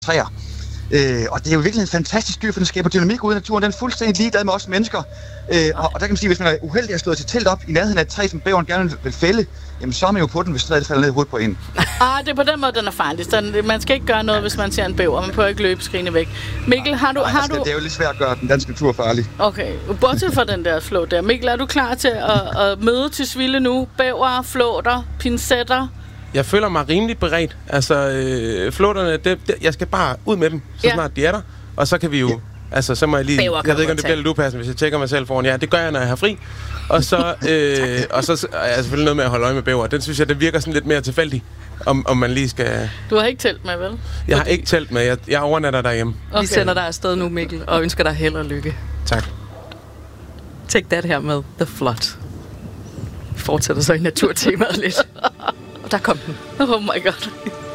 træer. Og det er jo virkelig en fantastisk dyr, for den skaber dynamik ude i naturen. Den er fuldstændig ligeglad med os mennesker. Og der kan man sige, hvis man er uheldig at slå sit telt op i nærheden af et træ, som bæveren gerne vil fælde, jamen så er man jo på den, hvis træet falder ned i hovedet på en. Det er på den måde, den er farlig. Man skal ikke gøre noget, hvis man ser en bæver. Man prøver ikke løbe skrigende væk. Mikkel, har du... Det er jo lidt svært at gøre den danske natur farlig. Okay, bortset fra den der flå der. Mikkel, er du klar til at møde til Tisvilde nu? Bæver, flåter, pincetter? Jeg føler mig rimelig beredt. Altså, flåterne, jeg skal bare ud med dem, så snart de er der. Og så kan vi jo... Altså, så må jeg lige... Jeg ved ikke, om det bliver lidt upassende, hvis jeg tjekker mig selv foran. Ja, det gør jeg, når jeg har fri. Og så, og så er jeg selvfølgelig noget med at holde øje med bæver. Den synes jeg, det virker sådan lidt mere tilfældigt, om man lige skal... Du har ikke telt med, vel? Jeg har ikke telt med. Jeg overnatter derhjemme. Okay. Vi sender dig afsted nu, Mikkel, og ønsker dig held og lykke. Tak. Take that her med The Flood. Vi fortsætter så i naturtemaet lidt. Og der kom den. Oh my god.